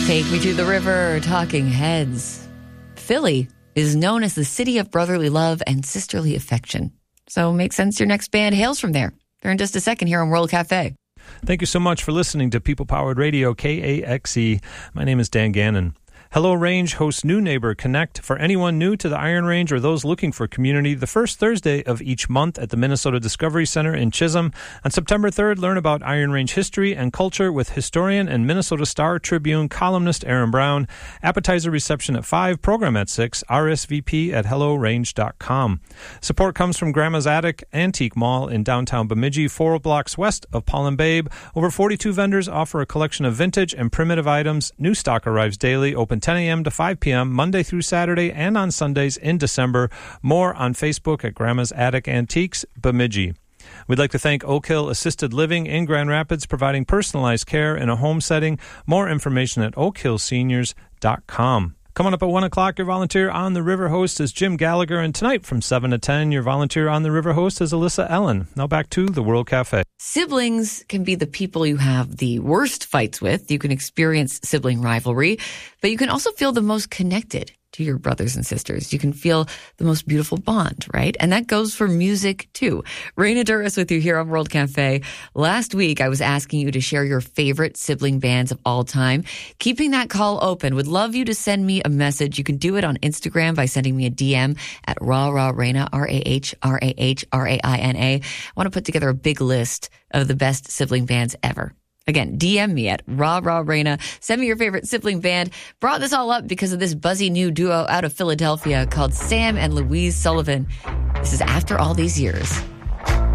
Take Me to the River, Talking Heads. Philly is known as the city of brotherly love and sisterly affection. So makes sense your next band hails from there. They're in just a second here on World Cafe. Thank you so much for listening to People Powered Radio, KAXE. My name is Dan Gannon. Hello Range hosts New Neighbor Connect for anyone new to the Iron Range or those looking for community the first Thursday of each month at the Minnesota Discovery Center in Chisholm. On September 3rd, learn about Iron Range history and culture with historian and Minnesota Star Tribune columnist Aaron Brown. Appetizer reception at 5, program at 6, RSVP at hellorange.com. Support comes from Grandma's Attic Antique Mall in downtown Bemidji, 4 blocks west of Paul and Babe. Over 42 vendors offer a collection of vintage and primitive items. New stock arrives daily, open 10 a.m. to 5 p.m., Monday through Saturday, and on Sundays in December. More on Facebook at Grandma's Attic Antiques, Bemidji. We'd like to thank Oak Hill Assisted Living in Grand Rapids, providing personalized care in a home setting. More information at oakhillseniors.com. Coming up at 1 o'clock, your volunteer on the River Host is Jim Gallagher, and tonight from 7 to 10, your volunteer on the River Host is Alyssa Ellen. Now back to the World Cafe. Siblings can be the people you have the worst fights with. You can experience sibling rivalry, but you can also feel the most connected to your brothers and sisters. You can feel the most beautiful bond, right? And that goes for music too. Raina Duras with you here on World Cafe. Last week, I was asking you to share your favorite sibling bands of all time. Keeping that call open. Would love you to send me a message. You can do it on Instagram by sending me a DM at RahRahRaina, RahRahRaina. I want to put together a big list of the best sibling bands ever. Again, DM me at RahRahRaina. Send me your favorite sibling band. Brought this all up because of this buzzy new duo out of Philadelphia called Sam and Louise Sullivan. This is After All These Years.